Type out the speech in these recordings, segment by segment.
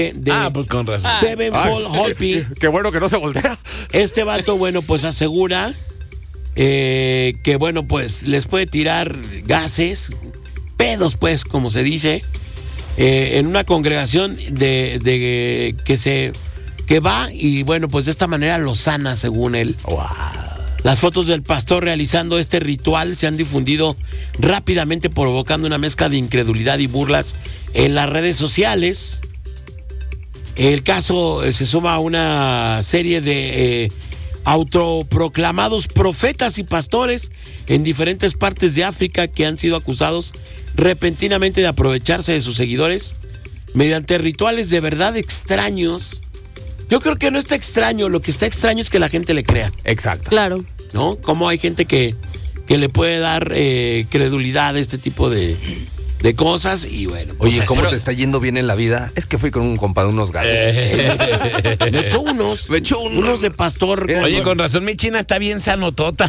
pues con razón. Sevenfold Holpi. Qué bueno que no se voltea. Este vato, bueno, pues asegura que, bueno, pues les puede tirar gases, pedos, pues, como se dice, en una congregación de que va y, bueno, pues de esta manera lo sana, según él. Wow. Las fotos del pastor realizando este ritual se han difundido rápidamente, provocando una mezcla de incredulidad y burlas en las redes sociales. El caso se suma a una serie de autoproclamados profetas y pastores en diferentes partes de África que han sido acusados repentinamente de aprovecharse de sus seguidores mediante rituales de verdad extraños. Yo creo que no está extraño, lo que está extraño es que la gente le crea. Exacto. Claro. ¿No? Como hay gente que le puede dar credulidad a este tipo de cosas y bueno. Pues oye, ¿cómo te está yendo bien en la vida? Es que fui con un compa de unos gases. Me echó unos de pastor. Oye, con razón mi china está bien sanotota.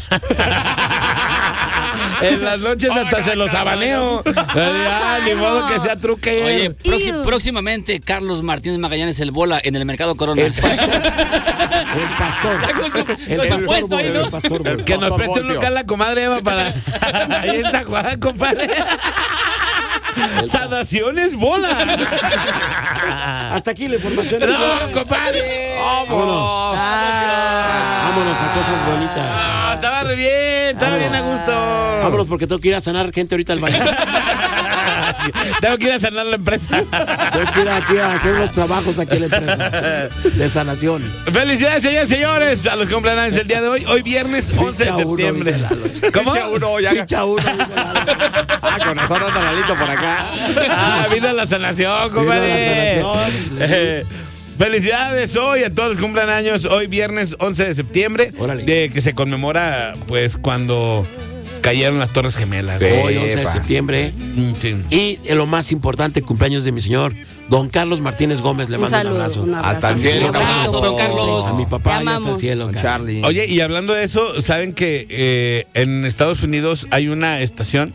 En las noches hasta se los abaneo. Ni modo que sea truque. Oye, próximamente Carlos Martínez Magallanes, el bola en el Mercado Corona. El pastor. Con su puesto ahí, ¿no? Que nos preste un local la comadre Eva para ahí en San Juan, compadre. Sanaciones bola. Hasta aquí la información. No, compadre. Vámonos. Vámonos a cosas bonitas. No, estaba re bien, estaba bien a gusto. Vámonos porque tengo que ir a sanar gente ahorita al baño. Tengo que ir a sanar la empresa. Tengo que ir aquí a hacer unos trabajos aquí en la empresa de sanación. Felicidades, señores y señores, a los cumpleaños el día de hoy. Hoy viernes 11 de septiembre. ¿Cómo? Ficha uno, ya. Ficha uno. Con razón anda Lalito por acá. Vino la sanación, compadre. Felicidades hoy a todos los cumpleaños. Hoy viernes 11 de septiembre. Órale. De que se conmemora, pues, cuando cayeron las Torres Gemelas. Hoy 11 de septiembre. Sí. Y lo más importante, cumpleaños de mi señor don Carlos Martínez Gómez. Le mando un abrazo. Hasta el cielo. Un abrazo, don Carlos. A mi papá y hasta el cielo. Charlie. Oye, y hablando de eso, ¿saben que en Estados Unidos hay una estación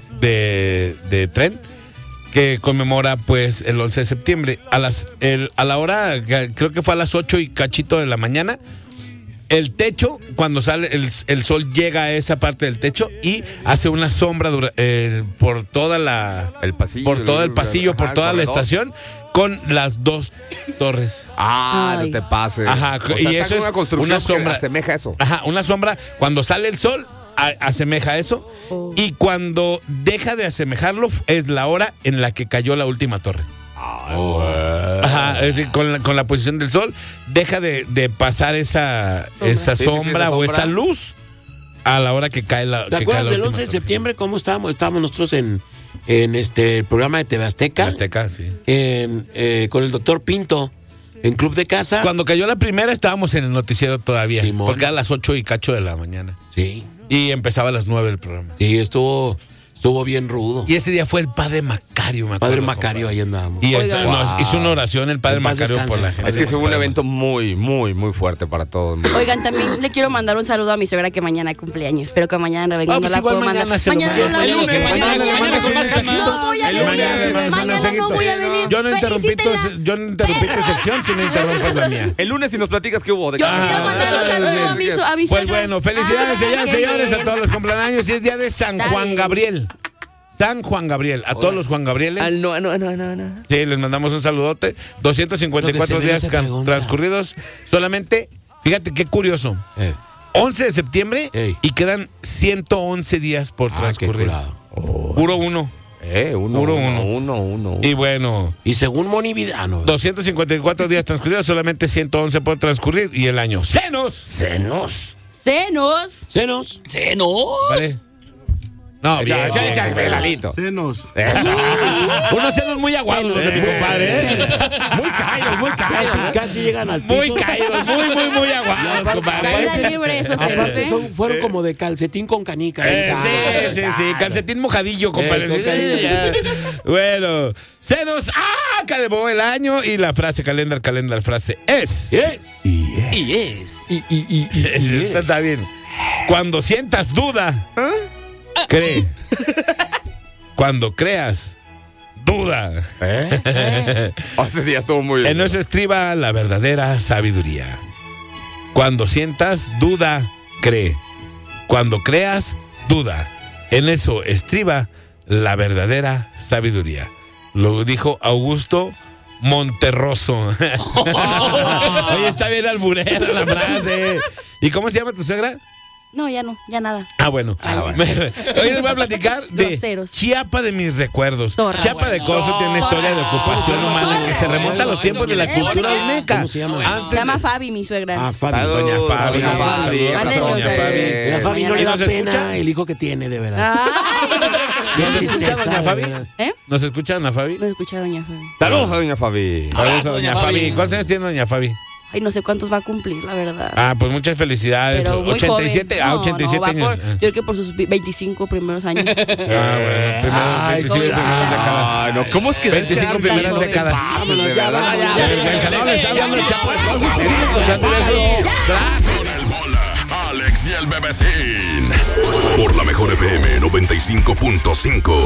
de tren que conmemora, pues, el 11 de septiembre? A la hora, creo que fue a las 8 y cachito de la mañana, el techo, cuando sale el sol, llega a esa parte del techo y hace una sombra por toda el pasillo, por todo el pasillo, por toda la estación, con las dos torres. No te pases. Ajá, o sea, y eso es una construcción una sombra. que asemeja eso. Ajá, una sombra. Cuando sale el sol, asemeja eso. Y cuando deja de asemejarlo, es la hora en la que cayó la última torre. Ajá, es decir, con la posición del sol, deja de pasar esa sombra o esa luz a la hora que cae la. ¿Te acuerdas del 11 de septiembre? ¿Cómo estábamos? Estábamos nosotros en este programa de TV Azteca. Azteca, sí. Con el doctor Pinto, en Club de Casa. Cuando cayó la primera, estábamos en el noticiero todavía. Simón. Porque era a las 8 y cacho de la mañana. Sí. Y empezaba a las 9 el programa. Sí, estuvo bien rudo. Y ese día fue el padre Macario, me acuerdo. Padre Macario, ahí andábamos. Y nos hizo una oración el padre Macario por la gente. Es que fue un evento muy, muy, muy fuerte para todos. Oigan, también le quiero mandar un saludo a mi suegra que mañana cumpleaños. Espero que mañana venga. Pues no la puedo mandar. Mañana no voy a venir. Yo no interrumpí tu sección, tú no interrumpas la mía. El lunes si nos platicas qué hubo. Yo quiero mandar un saludo a mi Pues suegra. bueno, felicidades, señores, a todos los cumpleaños. Y es día de San Juan Gabriel. San Juan Gabriel, a todos los Juan Gabrieles. No. Sí, les mandamos un saludote. 254 días transcurridos. Solamente, fíjate qué curioso. 11 de septiembre y quedan 111 días por transcurrir. Puro uno. Uno. Y bueno. Y según Moni Vidano. 254 días transcurridos, solamente 111 por transcurrir. Y el año. ¡Senos! ¿Vale? No, bien. Lalito. Senos. Unos senos muy aguados los de mi compadre. Muy caídos. Casi llegan al piso. Muy caídos, muy aguados, compadre. Caída libre esos senos, Aparte fueron como de calcetín con canica. Sí. Calcetín mojadillo, compadre. Bueno, senos. Acabó el año y la frase calendar, frase es. Está bien. Cuando sientas duda, cree. Cuando creas, duda. Ese sí ya estuvo muy bien. En eso estriba la verdadera sabiduría. Cuando sientas duda, cree. Cuando creas, duda. En eso estriba la verdadera sabiduría. Lo dijo Augusto Monterroso. Oye, está bien alburera la frase. ¿Y cómo se llama tu suegra? No, ya no, ya nada. Ah, bueno. Hoy les voy a platicar de Groseros. Chiapa de mis recuerdos. Zorras. Chiapa de Corzo tiene una historia de ocupación humana que se remonta a los tiempos de la cultura olmeca. ¿Cómo se llama? Antes Se llama de- Fabi, mi suegra. Ah, Fabi. Doña Fabi. Doña Fabi. Saludos a Mándenle doña un Fabi. La Fabi no le da ¿Nos escucha? pena el hijo que tiene, de verdad. Ay, Qué ¿Nos escucha tristeza, doña de Fabi? verdad. ¿eh? ¿Nos escucha doña Fabi? No escucha doña Fabi. Saludos a doña Fabi. Saludos a doña doña Fabi. Fabi. ¿Cuántos años tiene doña Fabi? Ay, no sé cuántos va a cumplir, la verdad. Ah, pues muchas felicidades. Pero muy 87, joven. No, 87 no, va años. por- yo creo que por sus 25 primeros años. Ah, bueno, primero, Ay, 25 joven. primeras décadas. Ah, no, ¿cómo es que 25 tan primeras joven? décadas. Vámonos, ya, verdad, vaya. Qué vergüenza, no, le está hablando el Chapo. Con el bola, Alex y el bebecín. Por la mejor FM 95.5.